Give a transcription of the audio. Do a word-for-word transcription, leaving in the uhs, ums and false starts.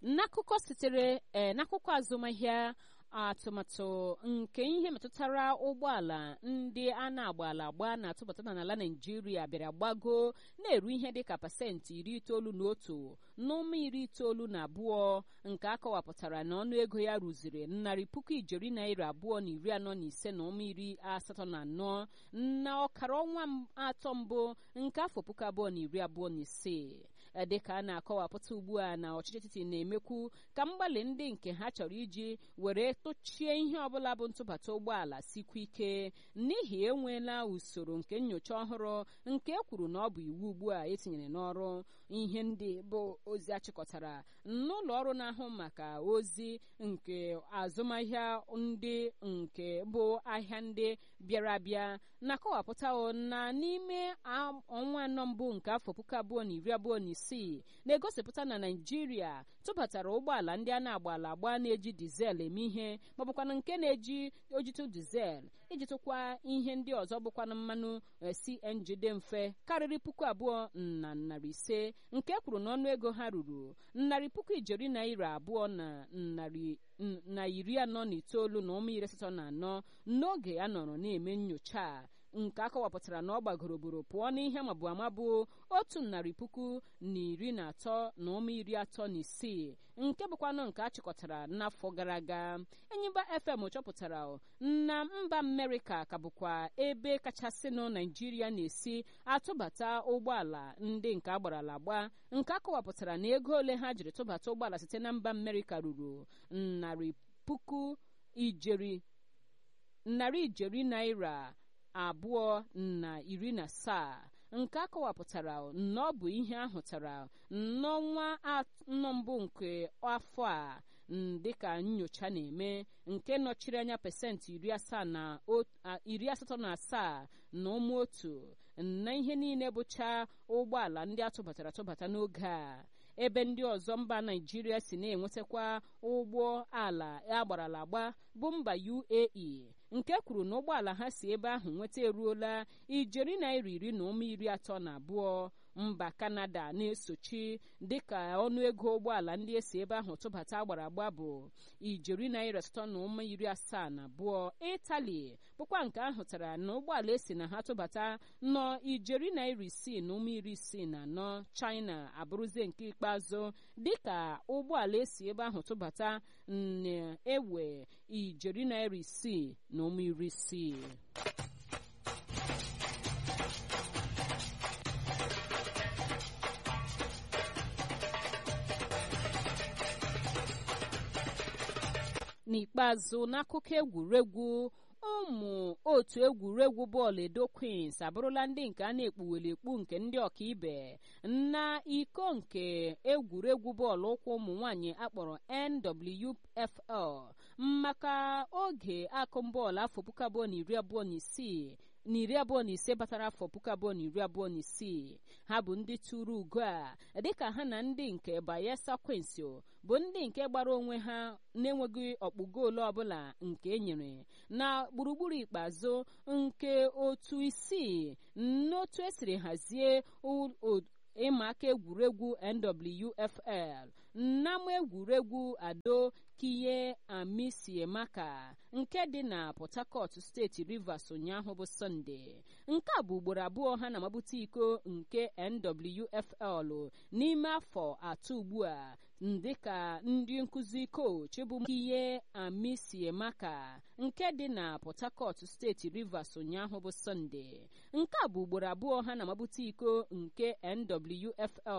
n'akụkọ sitere ee n'akụkọ azụmahịa atụmatụ nke ihe metụtara ụgbọala ndị a na-agbala agba na-atụbata n'ala Naịjirịa bịara gbago na-eru ihe dịka pasentị iri itoolu na otu n'ụma iri itoolu na abụọ nke akọwapụtara na ọnụego ya rụziri narị puku ijeri naira abụọ na iri anọ na ise na ụma iri asatọ na anọ na ọkara ọnwa atọ mbụ nke afọ puku abụọ na iri abụọ na ise. Dịka a na-akọwapụta ugbu a na ọchịchị etiti na-emekwu ka mgbalị ndị nke ha chọrọ iji were tochie ihe ọbụla bụ ntụbata ụgbọala sikwa ike n'ihi enweela usoro nke nnyocha ọhụrụ nke e kwuru na ọ bụ iwu ugbu a etinyere n'ọrụ. Ihe ndị bụ ozi achịkọtara n'ụlọ ọrụ na-ahụ maka ozi nke azụmahịa ndị nke bụ ahịa ndị bịara abịa na-akọwapụta na n'ime ọnwa anọ mbụ nke afọ puku abụọ na iri abụọ na isii na-egosipụta na Naịjirịa tụbatara ụgbọala ndị a na-agbala agba na-eji dizel eme ihe ma bụkwana nke na-eji ojitụ dizel iji tụkwa ihe ndị ọzọ bụkwana mmanụ C N G dị mfe karịrị puku abụọ na narị ise nke kwuru na ọnụego ha ruru narị puku ijeri naira abụọ na narị na iri anọ na itoolu na ụma iri asatọ na anọ n'oge a nọrọ na-eme nnyocha nke akọwapụtara na ọ gbagorogboro pụọ n'ihe mabụ amabụ otu narị puku na iri na atọ na ụma iri atọ na isii nke bụkwanụ nke achịkọtara n'afọ gara aga. Enyimba F M chọpụtara na mba Amerịka ka bụkwa ebe kachasịnụ Naịjirịa na-esi atụbata ụgbọala ndị nke agbarala agba nke akọwapụtara na ego ole ha jiri tụbata ụgbọala site na mba Amerịka ruru narị puku ijeri narị ijeri naira abụọ na iri na asaa nke akọwapụtara na ọ bụ ihe ahụtara n'ọnwa anọ mbụ nke afọ a dịka nnyocha na-eme nke nọchiri anya pasentị iri asaa na iri asatọ na asaa na ụmụ otu na ihe niile bụcha ụgbọala ndị atụbatara atụbata n'oge a. Ebe ndị ọzọ mba Naịjirịa si na-enwetakwa ụgbọ ala agbarala agba bụ mba U A E nke kwuru na ụgbọala ha si ebe ahụ nweta eruola ijeri naira iri na ụma iri atọ na abụọ. Mba Kanada na-esochi dịka ọnụego ụgbọala ndị esi ebe ahụ tụbata agbara agba bụ ijeri naira asatọ na ụma iri asaa na abụọ. Itali bụkwa nke ahụtara na ụgbọala esi na ha tụbata nọ ijeri naira isii na ụma iri isii na anọ. China abụrụzie nke ikpeazụ dịka ụgbọala esi ebe ahụ tụbata na-ewe ijeri naira isii na ụma iri isii. N'ikpeazụ, n'akụkọ egwuregwu, ụmụ otu egwuregwu bọọlụ Edo Queens abụrụla ndị nke a na-ekpuweli ekpu nke ndị ọkaibe na iko nke egwuregwu bọọlụ ụkwụ ụmụ nwanyị akpọrọ N W F L maka oge akụmbọọlụ afọ puku abụọ na iri abụọ na isii na iri abụọ na ise batara afọ puku abụọ na iri abụọ na isii. Ha bụ ndị tụrụ ugo a dịka ha na ndị nke Bayelsa Queens bụ ndị nke gbara onwe ha na-enweghị ọkpụ goolu ọbụla nke enyere na gburugburu ikpeazụ nke otu isii n'otu esiri hazie ịma aka egwuregwu N W F L n'ama egwuregwu Ado Kiye Amisiemaka nke dị na Port Harcourt steeti Rivers ụnyaahụ bụ Sọnde. Nke a bụ ugboro abụọ ha na-amabute iko nke N W F L n'ime afọ atọ ugbu a dịka ndị nkụzi coach bụ Kiye Amisiemaka nke dị na Port Harcourt steeti Rivers ụnyaahụ bụ Sọnde. Nke a bụ ugboro abụọ ha na-amabute iko nke N W F L